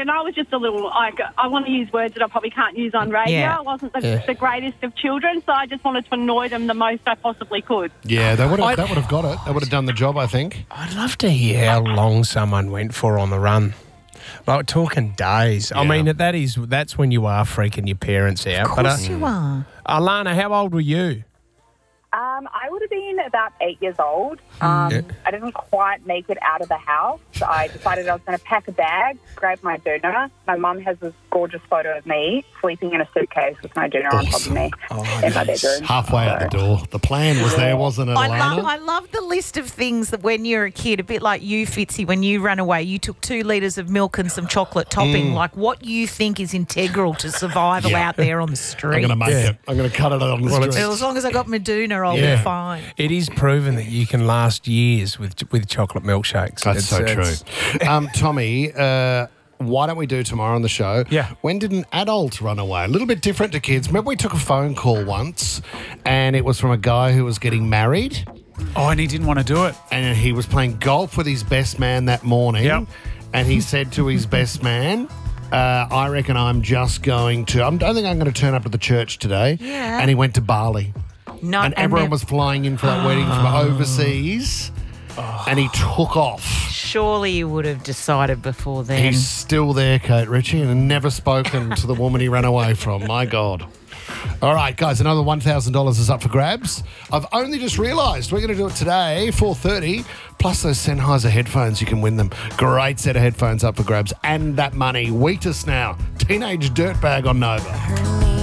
and I was just a little, like, I want to use words that I probably can't use on radio. Yeah. I wasn't the greatest of children, so I just wanted to annoy them the most I possibly could. Yeah, that would have got it. That would have done the job, I think. I'd love to hear how long someone went for on the run. Like, talking days. I Yeah. mean, that's when you are freaking your parents out. Of course you are. Alana, how old were you? I would have been about 8 years old. I didn't quite make it out of the house. I decided I was going to pack a bag, grab my doona. My mum has this gorgeous photo of me sleeping in a suitcase with my doona on top of me in my bedroom. Halfway out the door. The plan was there, wasn't it, Alana? I love the list of things that when you're a kid, a bit like you, Fitzy, when you ran away, you took 2 litres of milk and some chocolate topping, like what you think is integral to survival out there on the street. I'm going to make it. I'm going to cut it on the street. As long as I got my doona, I'll be fine. It is proven that you can last years with chocolate milkshakes. That's so true. Tommy, why don't we do tomorrow on the show? Yeah. When did an adult run away? A little bit different to kids. Remember we took a phone call once and it was from a guy who was getting married Oh, and he didn't want to do it. and he was playing golf with his best man that morning. Yep. And he said to his best man, I reckon I'm just going to... I don't think I'm going to turn up to the church today. Yeah. And he went to Bali. No, And everyone was flying in for that wedding from overseas. And he took off. Surely you would have decided before then. He's still there, Kate Ritchie, and never spoken to the woman he ran away from. My God. All right, guys, another $1,000 is up for grabs. I've only just realised we're going to do it today, 4:30, plus those Sennheiser headphones. You can win them. Great set of headphones up for grabs. And that money. Wheatus now. Teenage Dirtbag on Nova.